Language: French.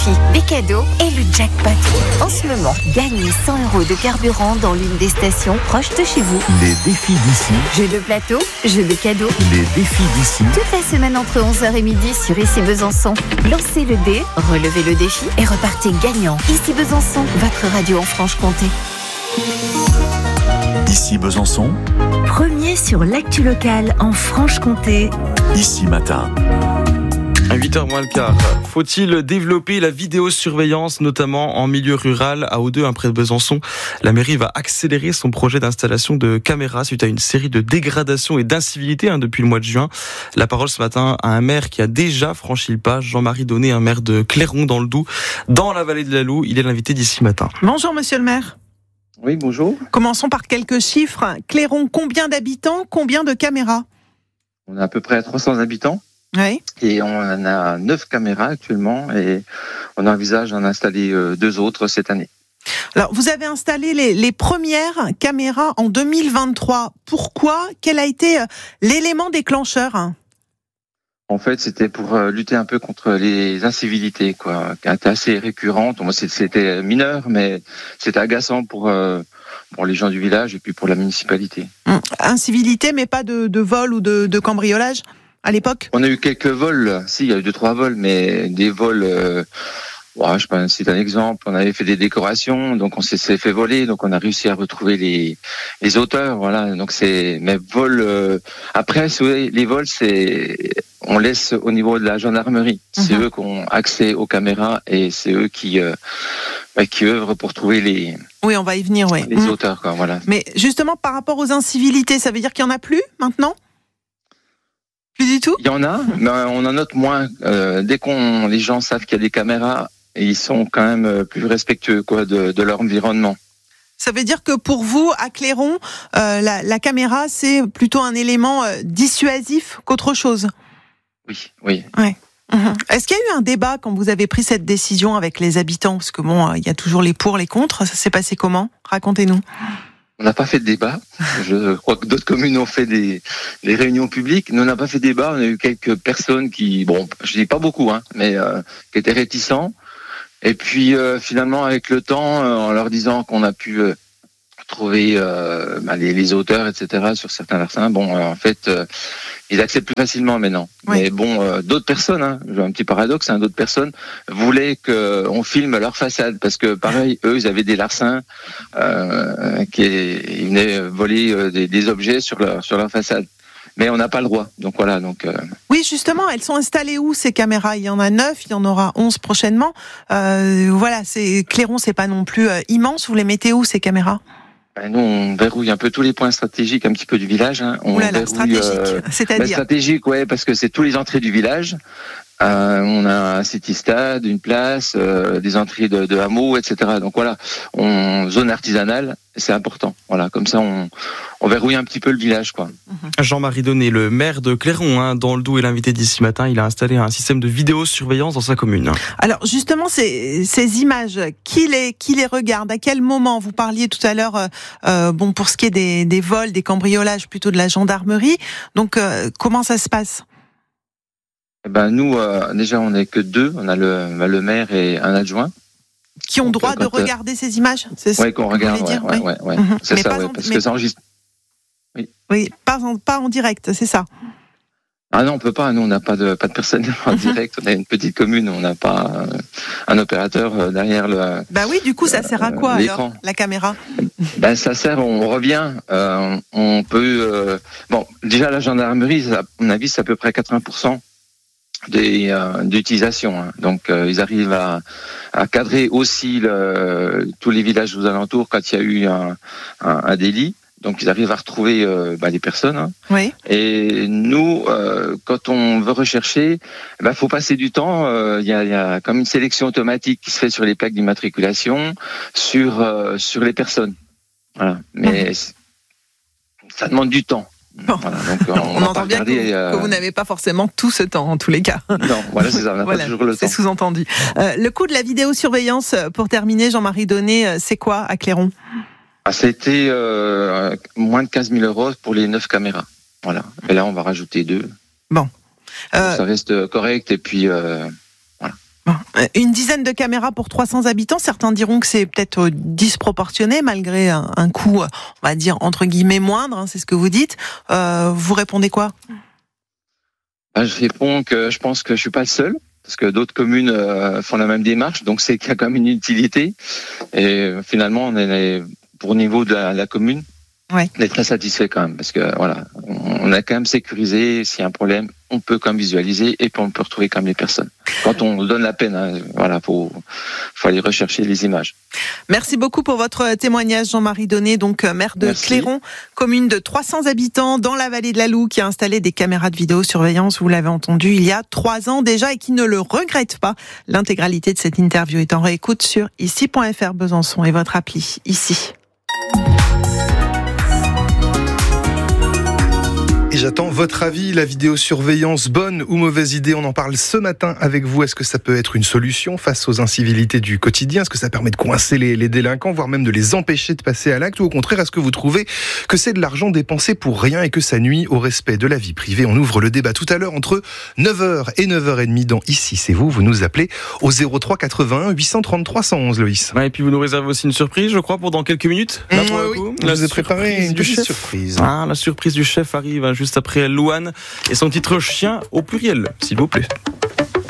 Des cadeaux et le jackpot. En ce moment, gagnez 100 € de carburant dans l'une des stations proches de chez vous. Les défis d'ici. Jeux de plateau, jeux de cadeaux. Les défis d'ici. Toute la semaine entre 11h et midi sur Ici Besançon. Lancez le dé, relevez le défi et repartez gagnant. Ici Besançon, votre radio en Franche-Comté. Ici Besançon. Premier sur l'actu locale en Franche-Comté. Ici Matin. À 8h moins le quart, faut-il développer la vidéosurveillance, notamment en milieu rural, à Haut-2, près de Besançon? La mairie va accélérer son projet d'installation de caméras suite à une série de dégradations et d'incivilités depuis le mois de juin. La parole ce matin à un maire qui a déjà franchi le pas, Jean-Marie Donnet, un maire de Clairon dans le Doubs, dans la vallée de la Loue. Il est l'invité d'Ici Matin. Bonjour monsieur le maire. Oui, bonjour. Commençons par quelques chiffres. Clairon, combien d'habitants, combien de caméras? On a à peu près 300 habitants. Oui. Et on en a 9 caméras actuellement et on envisage d'en installer 2 autres cette année. Alors, vous avez installé les premières caméras en 2023. Pourquoi? Quel a été l'élément déclencheur? En fait, c'était pour lutter un peu contre les incivilités, quoi, qui étaient assez récurrentes. Moi, c'était mineur, mais c'était agaçant pour les gens du village et puis pour la municipalité. Incivilité, mais pas de vol ou de cambriolage à l'époque? On a eu quelques vols. Si, il y a eu 2-3 vols, mais des vols. Je peux citer un exemple. On avait fait des décorations, donc on s'est fait voler, donc on a réussi à retrouver les auteurs. Voilà. Donc mais vol. Après, les vols, on laisse au niveau de la gendarmerie. C'est eux qui ont accès aux caméras et c'est eux qui œuvrent pour trouver les. Oui, on va y venir. Oui. Les auteurs, quoi. Voilà. Mais justement, par rapport aux incivilités, ça veut dire qu'il y en a plus maintenant? Plus du tout? Il y en a, mais on en note moins. Dès les gens savent qu'il y a des caméras, ils sont quand même plus respectueux, quoi, de leur environnement. Ça veut dire que pour vous, à Clairon, la caméra, c'est plutôt un élément dissuasif qu'autre chose? Oui. Ouais. Est-ce qu'il y a eu un débat quand vous avez pris cette décision avec les habitants? Parce que il y a toujours les pour, les contre. Ça s'est passé comment? Racontez-nous. On n'a pas fait de débat. Je crois que d'autres communes ont fait des réunions publiques. Nous, on n'a pas fait de débat. On a eu quelques personnes qui, je dis pas beaucoup, mais qui étaient réticents. Et puis, finalement, avec le temps, en leur disant qu'on a pu trouver les auteurs, etc., sur certains larcins, en fait, ils acceptent plus facilement maintenant. Oui. Mais d'autres personnes, j'ai un petit paradoxe, d'autres personnes voulaient qu'on filme leur façade, parce que pareil, eux, ils avaient des larcins ils venaient voler des objets sur leur façade. Mais on n'a pas le droit. Donc voilà. Oui, justement, elles sont installées où ces caméras? Il y en a 9, il y en aura 11 prochainement. Clairon, c'est pas non plus immense. Vous les mettez où ces caméras? Nous, on verrouille un peu tous les points stratégiques un petit peu du village. On verrouille, stratégique, c'est-à-dire stratégique, ouais, parce que c'est tous les entrées du village. On a un city-stade, une place, des entrées de hameaux, etc. Donc voilà, zone artisanale, c'est important. Voilà, comme ça, on verrouille un petit peu le village, quoi. Jean-Marie Donnet, le maire de Clairon, dans le Doubs, est l'invité d'Ici Matin. Il a installé un système de vidéosurveillance dans sa commune. Alors justement, ces images, qui les regarde? À quel moment? Vous parliez tout à l'heure, pour ce qui est des vols, des cambriolages, plutôt de la gendarmerie. Donc comment ça se passe? Nous, déjà, on n'est que 2. On a le maire et un adjoint. Qui ont droit de regarder ces images? Oui, qu'on regarde, ouais. C'est ça, parce que ça enregistre. Oui, pas en direct, c'est ça. Ah non, on peut pas. Nous, on n'a pas de personnel en direct. On a une petite commune, on n'a pas un opérateur derrière le. Oui, du coup, ça sert à quoi l'écran. Alors, la caméra? Ça sert. On revient. On peut. Déjà la gendarmerie, à mon avis, c'est à peu près 80% d'utilisation. Donc, ils arrivent à cadrer aussi tous les villages aux alentours quand il y a eu un délit. Donc, ils arrivent à retrouver les personnes. Oui. Et nous, quand on veut rechercher, faut passer du temps. Il y a comme une sélection automatique qui se fait sur les plaques d'immatriculation, sur les personnes. Voilà. Mais ça demande du temps. Bon. Voilà, donc on entend bien que vous n'avez pas forcément tout ce temps, en tous les cas. Non, voilà, c'est ça, on n'a pas toujours le temps. C'est sous-entendu. Le coût de la vidéosurveillance, pour terminer, Jean-Marie Donnet, c'est quoi à Clairon? Ça a été moins de 15 000 € pour les 9 caméras. Voilà. Et là, on va rajouter 2. Bon. Ça reste correct, et puis voilà. Une dizaine de caméras pour 300 habitants, certains diront que c'est peut-être disproportionné malgré un coût, on va dire, entre guillemets, moindre, c'est ce que vous dites. Vous répondez quoi ? Je réponds que je pense que je suis pas le seul, parce que d'autres communes font la même démarche, donc c'est qu'il y a quand même une utilité. Et finalement, on est pour niveau de la commune, ouais. On est très satisfait quand même, parce que voilà, on a quand même sécurisé. S'il y a un problème, on peut quand même visualiser et puis on peut retrouver quand même les personnes. Quand on donne la peine, voilà, faut aller rechercher les images. Merci beaucoup pour votre témoignage, Jean-Marie Donnet, donc maire de Merci. Clairon, commune de 300 habitants dans la vallée de la Loue, qui a installé des caméras de vidéosurveillance, vous l'avez entendu, il y a 3 ans déjà et qui ne le regrette pas. L'intégralité de cette interview est en réécoute sur ici.fr Besançon et votre appli ici. Et j'attends votre avis, la vidéosurveillance, bonne ou mauvaise idée, on en parle ce matin avec vous. Est-ce que ça peut être une solution face aux incivilités du quotidien ? Est-ce que ça permet de coincer les délinquants, voire même de les empêcher de passer à l'acte ? Ou au contraire, est-ce que vous trouvez que c'est de l'argent dépensé pour rien et que ça nuit au respect de la vie privée ? On ouvre le débat tout à l'heure entre 9h et 9h30 dans Ici, c'est vous nous appelez au 03 81 833 111, Loïs. Ouais, et puis vous nous réservez aussi une surprise, je crois, pour dans quelques minutes. Là, pour le coup, je vous ai préparé une petite chef. surprise. Ah, la surprise du chef arrive juste après Louane et son titre Chien au pluriel, s'il vous plaît.